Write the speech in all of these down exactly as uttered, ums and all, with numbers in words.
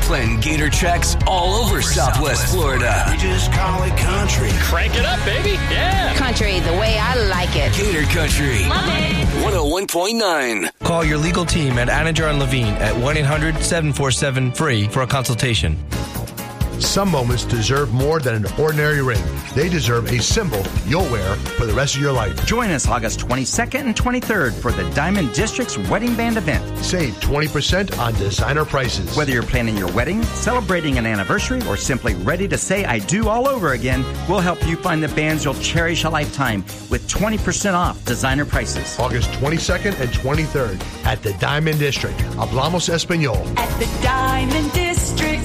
playing Gator Checks all over Southwest Florida. We just call it country. Crank it up, baby. Yeah. Country, the way I like it. Gator Country. Love it. one oh one point nine. Call your legal team at Anajar and Levine at one eight hundred seven four seven free for a consultation. Some moments deserve more than an ordinary ring. They deserve a symbol you'll wear for the rest of your life. Join us August twenty-second and twenty-third for the Diamond District's Wedding Band event. Save twenty percent on designer prices. Whether you're planning your wedding, celebrating an anniversary, or simply ready to say I do all over again, we'll help you find the bands you'll cherish a lifetime with twenty percent off designer prices. August twenty-second and twenty-third at the Diamond District. Hablamos Español. At the Diamond District.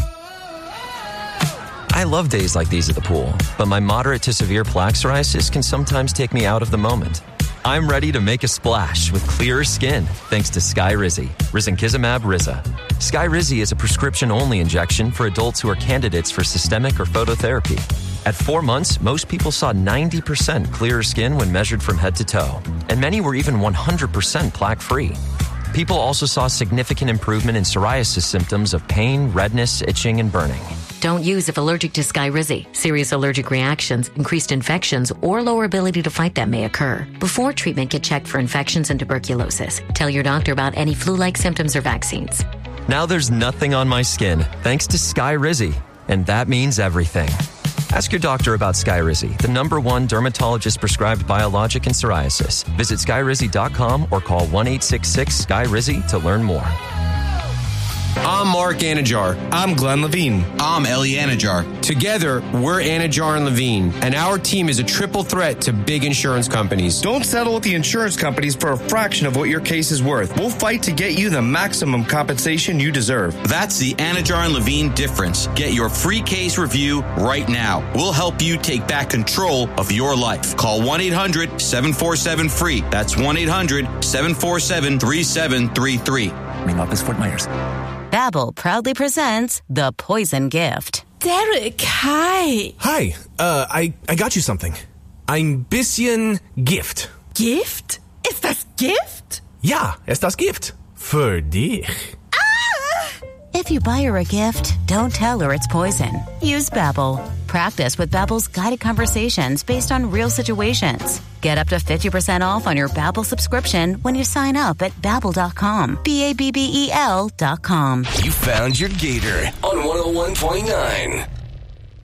I love days like these at the pool, but my moderate to severe plaque psoriasis can sometimes take me out of the moment. I'm ready to make a splash with clearer skin thanks to Skyrizi, risankizumab Riza. Skyrizi is a prescription-only injection for adults who are candidates for systemic or phototherapy. At four months, most people saw ninety percent clearer skin when measured from head to toe, and many were even one hundred percent plaque-free. People also saw significant improvement in psoriasis symptoms of pain, redness, itching, and burning. Don't use if allergic to Skyrizi. Serious allergic reactions, increased infections, or lower ability to fight them may occur. Before treatment, get checked for infections and tuberculosis. Tell your doctor about any flu-like symptoms or vaccines. Now there's nothing on my skin thanks to Skyrizi, and that means everything. Ask your doctor about Skyrizi, the number one dermatologist-prescribed biologic in psoriasis. Visit skyrizi dot com or call one eight six six Sky Rizi to learn more. I'm Mark Anajar. I'm Glenn Levine. I'm Ellie Anajar. Together, we're Anajar and Levine, and our team is a triple threat to big insurance companies. Don't settle with the insurance companies for a fraction of what your case is worth. We'll fight to get you the maximum compensation you deserve. That's the Anajar and Levine difference. Get your free case review right now. We'll help you take back control of your life. Call one eight hundred seven four seven free. That's one eight hundred seven four seven three seven three three. Main office, Fort Myers. Babbel proudly presents The Poison Gift. Derek, hi. Hi, uh, I, I got you something. Ein bisschen Gift. Gift? Ist das Gift? Ja, ist das Gift. Für dich. If you buy her a gift, don't tell her it's poison. Use Babbel. Practice with Babbel's guided conversations based on real situations. Get up to fifty percent off on your Babbel subscription when you sign up at babbel dot com. B A B B E L dot com. You found your Gator on one oh one point nine.